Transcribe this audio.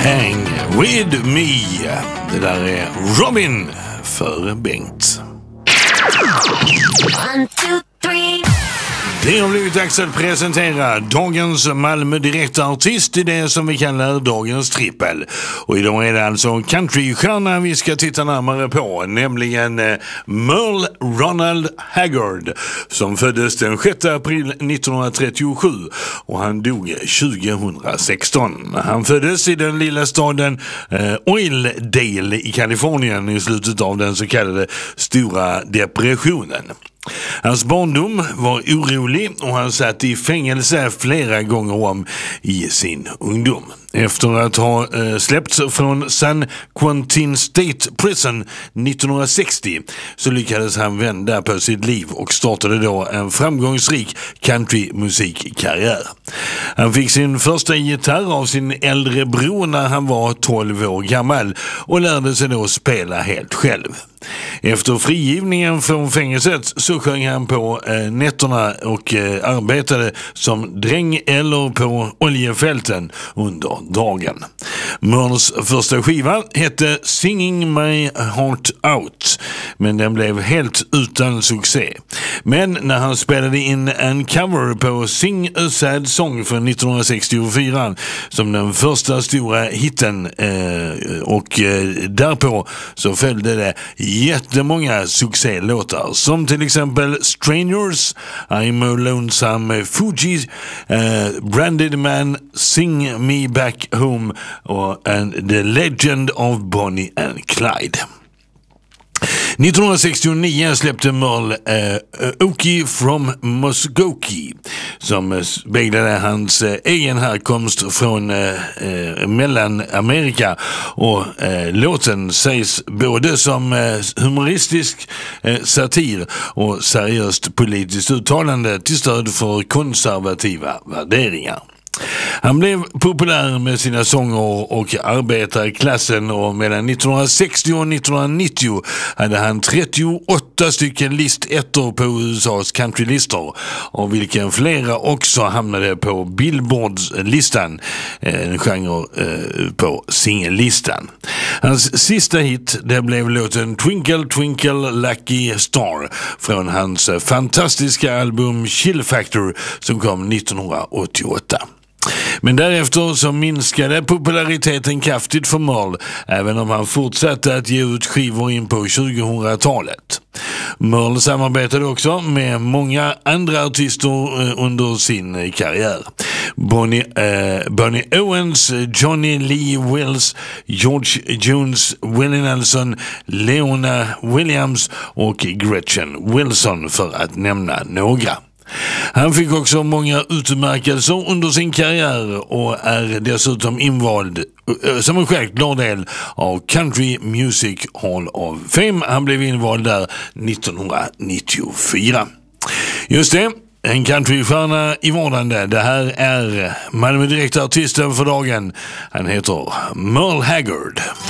Hang with me. Det där är Robin för Bengt. 1, 2, 3. Det har blivit dags att presentera dagens Malmö direktartist i det som vi kallar dagens trippel. Och idag är det alltså countrystjärna vi ska titta närmare på, nämligen Merle Ronald Haggard, som föddes den 6 april 1937 och han dog 2016. Han föddes i den lilla staden Oildale i Kalifornien i slutet av den så kallade stora depressionen. Hans barndom var orolig och han satt i fängelse flera gånger om i sin ungdom. Efter att ha släppts från San Quentin State Prison 1960 så lyckades han vända på sitt liv och startade då en framgångsrik countrymusikkarriär. Han fick sin första gitarr av sin äldre bror när han var 12 år gammal och lärde sig då spela helt själv. Efter frigivningen från fängelset så sjöng han på nätterna och arbetade som dräng eller på oljefälten under dagen. Merles första skiva hette Singing My Heart Out, men den blev helt utan succé. Men när han spelade in en cover på Sing a Sad Song från 1964 som den första stora hitten och därpå så följde det jättemånga succélåtar som till exempel Strangers, I'm a Lonesome Fuji, Branded Man, Sing Me Back Home och The Legend of Bonnie and Clyde. 1969 släppte Merle Okie from Muskogee som speglade hans egen härkomst från Mellanamerika och låten sägs både som humoristisk satir och seriöst politiskt uttalande till stöd för konservativa värderingar. Han blev populär med sina sånger och arbetarklassen och mellan 1960 och 1990 hade han 38 stycken listettor på USAs countrylistor, av vilken flera också hamnade på Billboards-listan, en genre på singellistan. Hans sista hit det blev låten Twinkle Twinkle Lucky Star från hans fantastiska album Chill Factor som kom 1988. Men därefter så minskade populariteten kraftigt för Merle, även om han fortsatte att ge ut skivor in på 2000-talet. Merle samarbetade också med många andra artister under sin karriär. Bonnie Owens, Johnny Lee Wills, George Jones, Willie Nelson, Leona Williams och Gretchen Wilson för att nämna några. Han fick också många utmärkelser under sin karriär och är dessutom invald som en självklar del av Country Music Hall of Fame. Han blev invald där 1994. Just det, en countrystjärna i vårdande. Det här är Malmö direktartisten för dagen. Han heter Merle Haggard.